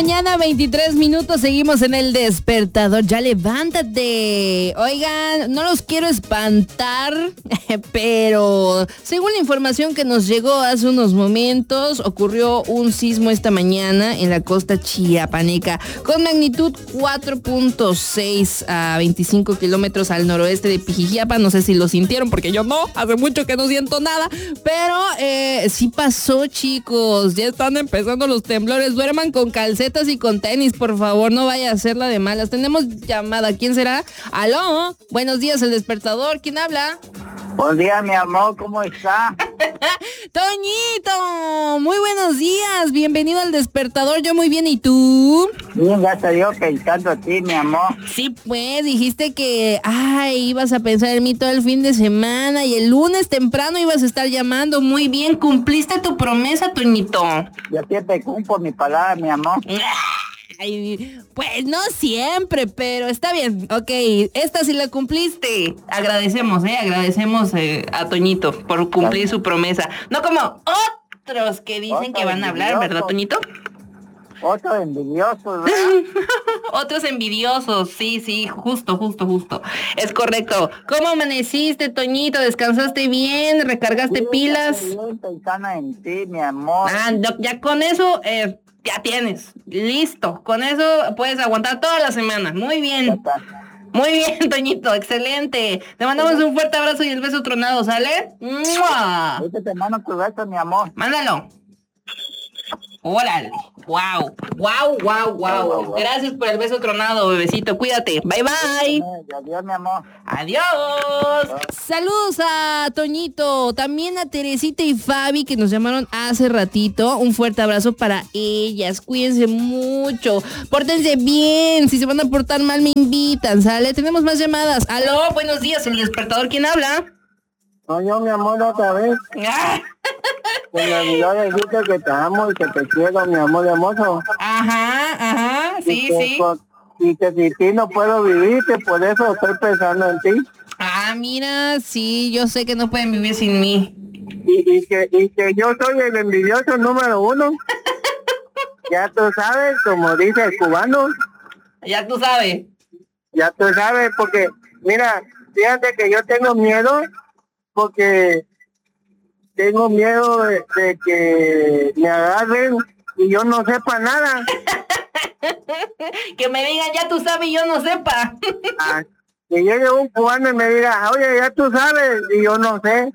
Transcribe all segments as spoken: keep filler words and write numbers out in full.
mañana, veintitrés minutos, seguimos en el despertador. Ya levántate. Oigan, no los quiero espantar, pero según la información que nos llegó hace unos momentos, ocurrió un sismo esta mañana en la costa chiapaneca con magnitud cuatro punto seis a veinticinco kilómetros al noroeste de Pijijiapa. No sé si lo sintieron, porque yo no, hace mucho que no siento nada, pero eh, sí pasó, chicos. Ya están empezando los temblores. Duerman con calcetas y con tenis, por favor, no vaya a hacerla de malas. Tenemos llamada, ¿quién será? Aló, buenos días, el despertador, ¿quién habla? Buen día, mi amor, ¿cómo está? Toñito, muy buenos días, bienvenido al despertador. Yo muy bien, ¿y tú? Bien, gracias a Dios, pensando en ti, mi amor. Sí, pues, dijiste que, ay, ibas a pensar en mí todo el fin de semana y el lunes temprano ibas a estar llamando. Muy bien, cumpliste tu promesa, Toñito. Yo siempre cumplo mi palabra, mi amor. Ay, pues no siempre, pero está bien. Ok, esta sí la cumpliste. Agradecemos, ¿eh? Agradecemos eh, a Toñito por cumplir su promesa. No como otros que dicen Otro que van a hablar, ¿verdad, Toñito? Otro envidioso, ¿verdad? Otros envidiosos, sí, sí, justo, justo, justo. Es correcto. ¿Cómo amaneciste, Toñito? ¿Descansaste bien? ¿Recargaste Sí, pilas? estoy bien pensando en ti, mi amor. Ah, no, ya con eso, eh, ya tienes. Listo. Con eso puedes aguantar toda la semana. Muy Ya bien. está. Muy bien, Toñito. Excelente. Te mandamos un fuerte abrazo y el beso tronado, ¿sale? ¡Mua! Este te mando tu beso, mi amor. Mándalo. Órale. Wow. Wow, wow, wow. Gracias por el beso tronado, bebecito. Cuídate. Bye, bye. Adiós, mi amor. Adiós. Saludos a Toñito, también a Teresita y Fabi que nos llamaron hace ratito. Un fuerte abrazo para ellas. Cuídense mucho. Pórtense bien. Si se van a portar mal, me invitan, ¿sale? Tenemos más llamadas. Aló, buenos días. El despertador, ¿quién habla? No, yo, mi amor, otra vez. Ah. Se me olvidó decirte que te amo y que te quiero, mi amor hermoso. Ajá, ajá. Sí, y que, sí. Por, y que sin ti no puedo vivir, que por eso estoy pensando en ti. Ah, mira, sí, yo sé que no pueden vivir sin mí. Y, y, que, y que yo soy el envidioso número uno. Ya tú sabes, como dice el cubano. Ya tú sabes. Ya tú sabes, porque, mira, fíjate que yo tengo miedo, porque tengo miedo de, de que me agarren y yo no sepa nada. Que me digan, ya tú sabes y yo no sepa. Ah, que llegue un cubano y me diga, oye, ya tú sabes, y yo no sé.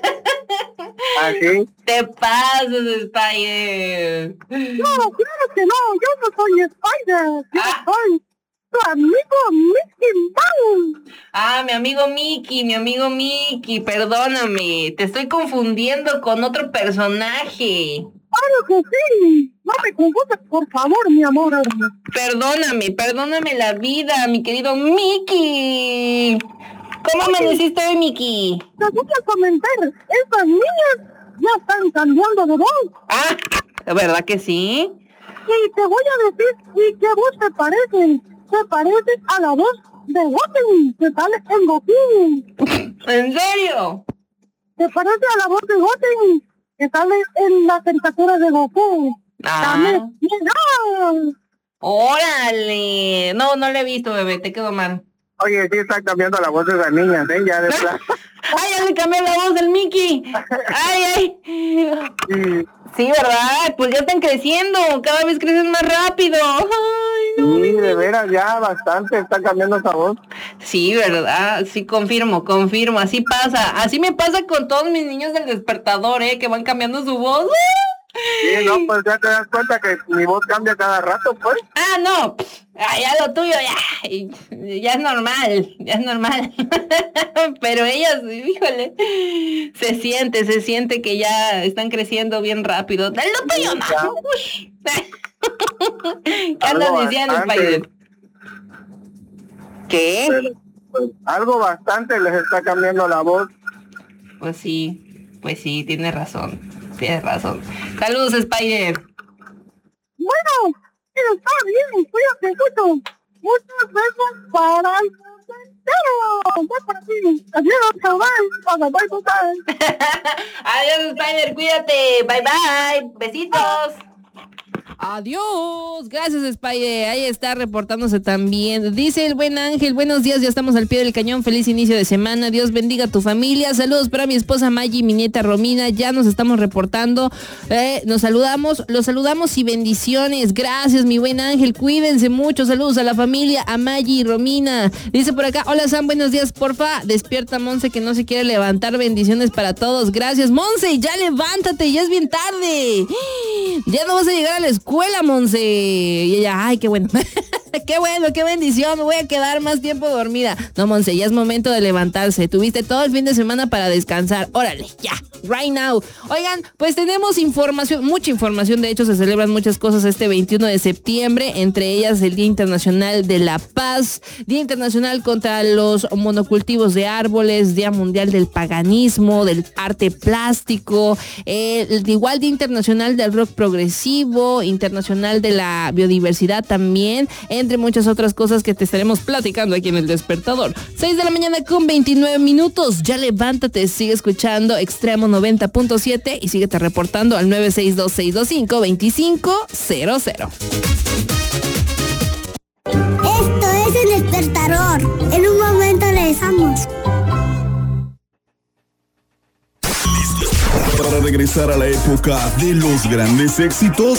Así. Te pasas, Spider. No, claro que no, yo no soy Spider, yo Ah. soy tu amigo Mickey Mouse. Ah, mi amigo Mickey, mi amigo Mickey, perdóname. Te estoy confundiendo con otro personaje. Claro que sí, no me confundas, por favor, mi amor. Perdóname, perdóname la vida, mi querido Mickey. ¿Cómo amaneciste hoy, Mickey? Te voy a comentar, estas niñas ya están cambiando de voz. Ah, ¿verdad que sí? Y te voy a decir, ¿y qué voz te parece? Se parece a la voz de Goten, que sale en Goku. ¿En serio? Se parece a la voz de Goten, que sale en la caricatura de Goku. Ah. Dame, mira. Órale. No, no lo he visto, bebé, te quedo mal. Oye, sí está cambiando la voz de las niñas, ¿eh? Ya de plan. ¡Ay, ya le cambié la voz del Mickey! ¡Ay, ay! Sí, Sí, ¿verdad? Pues ya están creciendo, cada vez crecen más rápido. Ay, no. sí, de veras, ya bastante está cambiando esa voz. Sí, ¿verdad? Sí, confirmo, confirmo, así pasa. Así me pasa con todos mis niños del despertador, ¿eh? Que van cambiando su voz. Sí, no, pues ya te das cuenta que mi voz cambia cada rato, pues. Ah, no, ah, ya lo tuyo, ya, ya es normal, ya es normal. Pero ellas, híjole, se siente, se siente que ya están creciendo bien rápido. Lo tuyo, no. Uy. ¿Qué andas Algo diciendo, bastante. Spider? ¿Qué? Pero, pues, algo bastante les está cambiando la voz. Pues sí, pues sí, tienes razón, tienes razón. Saludos, Spider. Bueno, está bien, cuídate mucho. Muchos besos para el mundo entero. Voy para ti. Adiós, chaval. Bye, bye, bye. Adiós, Spider, cuídate. Bye, bye. Besitos. Adiós. Gracias, Spider. Ahí está reportándose también. Dice el buen Ángel, buenos días, ya estamos al pie del cañón. Feliz inicio de semana. Dios bendiga a tu familia. Saludos para mi esposa Maggie y mi nieta Romina. Ya nos estamos reportando. Eh, nos saludamos, los saludamos y bendiciones. Gracias, mi buen Ángel. Cuídense mucho. Saludos a la familia, a Maggie y Romina. Dice por acá, hola Sam, buenos días. Porfa, despierta Monse que no se quiere levantar. Bendiciones para todos. Gracias, Monse. Ya levántate, ya es bien tarde. Ya no vas a llegar a la escuela, Monse. Y ella, ay, qué bueno. Qué bueno, qué bendición. Me voy a quedar más tiempo dormida. No, Monse, ya es momento de levantarse. Tuviste todo el fin de semana para descansar. Órale, ya, right now. Oigan, pues tenemos información, mucha información. De hecho, se celebran muchas cosas este veintiuno de septiembre. Entre ellas, el Día Internacional de la Paz, Día Internacional contra los monocultivos de árboles, Día Mundial del Paganismo, del Arte Plástico, el igual Día Internacional del Rock Progresivo, Internacional de la Biodiversidad también, entre muchas otras cosas que te estaremos platicando aquí en El Despertador. seis de la mañana con veintinueve minutos. Ya levántate, sigue escuchando Extremo noventa punto siete y síguete reportando al nueve seis dos, seis dos cinco, dos cinco cero cero. Esto es El Despertador. En un momento regresamos. Para regresar a la época de los grandes éxitos,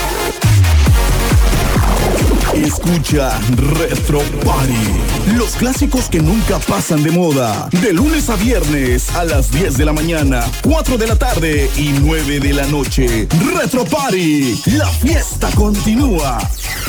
escucha Retro Party. Los clásicos que nunca pasan de moda. De lunes a viernes a las diez de la mañana, cuatro de la tarde y nueve de la noche. Retro Party. La fiesta continúa.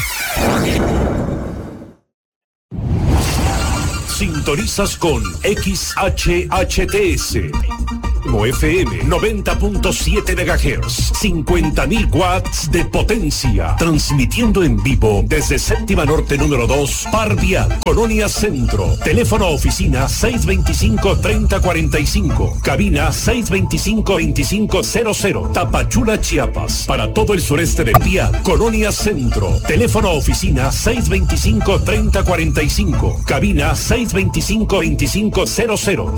Sintonizas con X H H T S. F M noventa punto siete megahertz, cincuenta mil watts de potencia, transmitiendo en vivo desde Séptima Norte número dos, Parvial, Colonia Centro. Teléfono oficina seis dos cinco, tres cero cuatro cinco, cabina seis dos cinco, dos cinco cero cero, Tapachula, Chiapas. Para todo el sureste de Vial, Colonia Centro. Teléfono oficina seis dos cinco, tres cero cuatro cinco, cabina seis dos cinco, dos cinco cero cero.